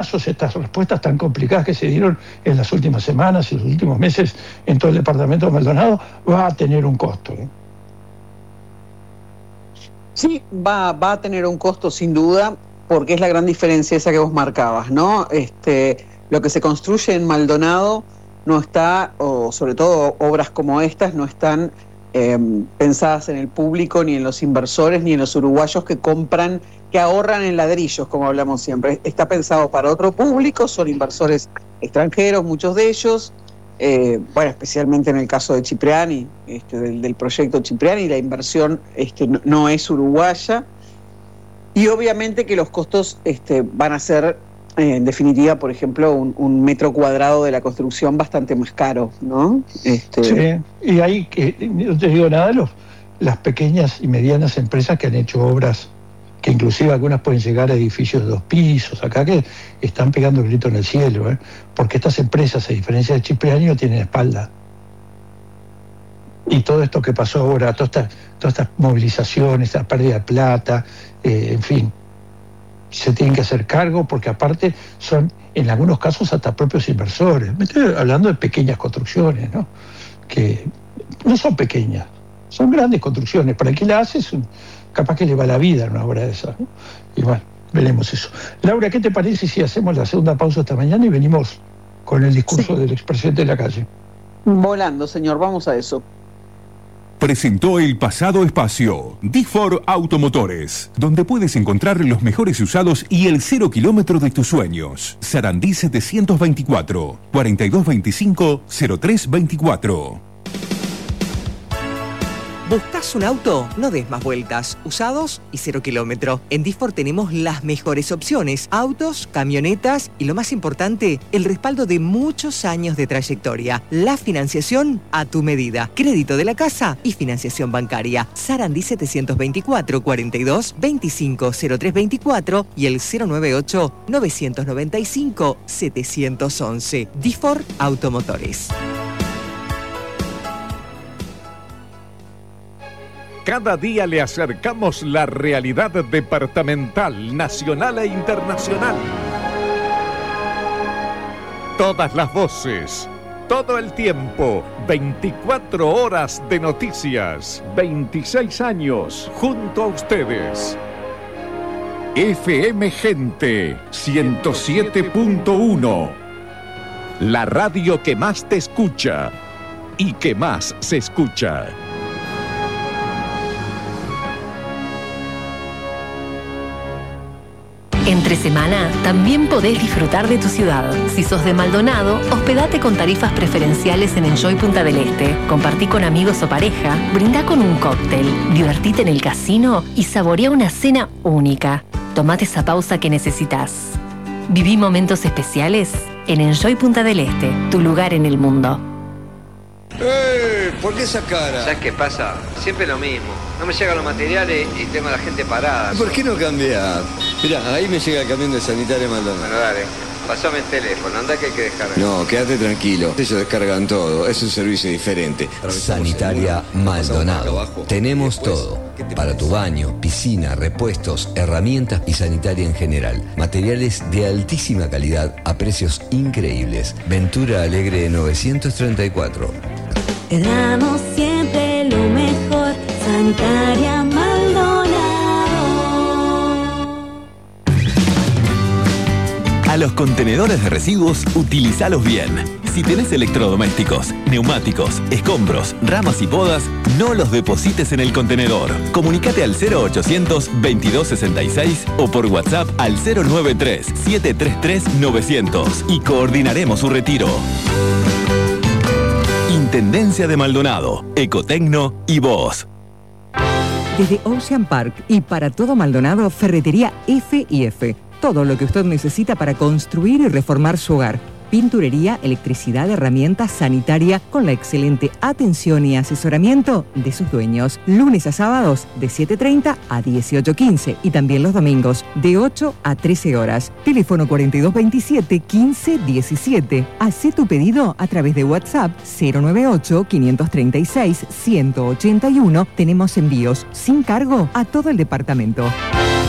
casos, estas respuestas tan complicadas que se dieron en las últimas semanas y los últimos meses en todo el departamento de Maldonado, va a tener un costo. Sí, va a tener un costo sin duda, porque es la gran diferencia esa que vos marcabas, ¿no? Lo que se construye en Maldonado no está, o sobre todo obras como estas, no están pensadas en el público, ni en los inversores, ni en los uruguayos que compran, que ahorran en ladrillos, como hablamos siempre. Está pensado para otro público, son inversores extranjeros, muchos de ellos, especialmente en el caso de Cipriani, del proyecto Cipriani, la inversión no es uruguaya, y obviamente que los costos van a ser, en definitiva, por ejemplo, un metro cuadrado de la construcción bastante más caro, ¿no? Sí, y ahí, no te digo nada, las pequeñas y medianas empresas que han hecho obras, que inclusive algunas pueden llegar a edificios de 2 pisos, acá que están pegando el grito en el cielo, porque estas empresas, a diferencia de Cipriani, no tienen espalda. Y todo esto que pasó ahora, todas estas movilizaciones, esta pérdida de plata, en fin, se tienen que hacer cargo, porque aparte son, en algunos casos, hasta propios inversores. Me estoy hablando de pequeñas construcciones, ¿no? Que no son pequeñas, son grandes construcciones. Para el que la hace, capaz que le va la vida en una obra de esas, ¿no? Y bueno, veremos eso. Laura, ¿qué te parece si hacemos la segunda pausa esta mañana y venimos con el discurso del expresidente de la calle? Volando, señor, vamos a eso. Presentó el pasado espacio D4 Automotores, donde puedes encontrar los mejores usados y el 0 kilómetro de tus sueños. Sarandí 724 4225 0324. ¿Buscas un auto? No des más vueltas. Usados y 0 kilómetro. En D4 tenemos las mejores opciones. Autos, camionetas y, lo más importante, el respaldo de muchos años de trayectoria. La financiación a tu medida. Crédito de la casa y financiación bancaria. Sarandí 724 42 25 0324 y el 098 995 711. D4 Automotores. Cada día le acercamos la realidad departamental, nacional e internacional. Todas las voces, todo el tiempo, 24 horas de noticias, 26 años junto a ustedes. FM Gente 107.1, la radio que más te escucha y que más se escucha. Entre semana también podés disfrutar de tu ciudad. Si sos de Maldonado, hospedate con tarifas preferenciales en Enjoy Punta del Este. Compartí con amigos o pareja, brindá con un cóctel, divertite en el casino y saborea una cena única. Tomate esa pausa que necesitas. Viví momentos especiales en Enjoy Punta del Este, tu lugar en el mundo. ¿Por qué esa cara? ¿Sabes qué pasa? Siempre lo mismo. No me llegan los materiales y tengo a la gente parada. ¿Por qué no cambiar? Mirá, ahí me llega el camión de Sanitaria Maldonado. Bueno, dale. Pasame el teléfono, anda que hay que descargar. No, quédate tranquilo. Ellos descargan todo. Es un servicio diferente. Sanitaria Maldonado. Tenemos todo. Para tu baño, piscina, repuestos, herramientas y sanitaria en general. Materiales de altísima calidad a precios increíbles. Ventura Alegre 934. Te damos siempre lo mejor. Sanitaria Maldonado. A los contenedores de residuos, utilízalos bien. Si tenés electrodomésticos, neumáticos, escombros, ramas y podas, no los deposites en el contenedor. Comunicate al 0800 2266 o por WhatsApp al 093 733 900 y coordinaremos su retiro. Intendencia de Maldonado, Ecotecno y vos. Desde Ocean Park y para todo Maldonado, Ferretería F&F. Todo lo que usted necesita para construir y reformar su hogar. Pinturería, electricidad, herramientas, sanitaria, con la excelente atención y asesoramiento de sus dueños. Lunes a sábados de 7:30 a 18:15 y también los domingos de 8 a 13 horas. Teléfono 4227-1517. Hacé tu pedido a través de WhatsApp 098-536-181. Tenemos envíos sin cargo a todo el departamento.